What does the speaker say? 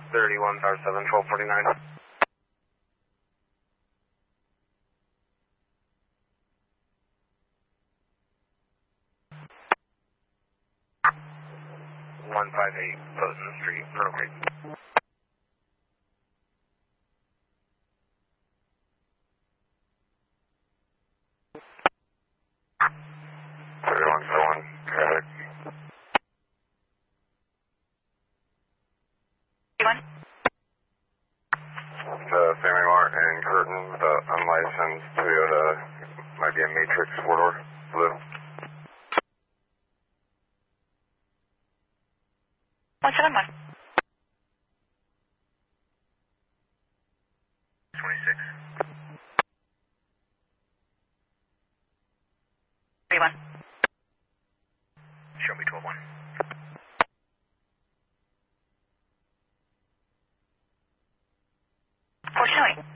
31 Tower 7, 1249. 158 Posen Street, perfect. Family Mart and Curtin, the unlicensed Toyota, might be a Matrix 4-door, blue. 171. 26. 31. Show me 12-1. Fortunately.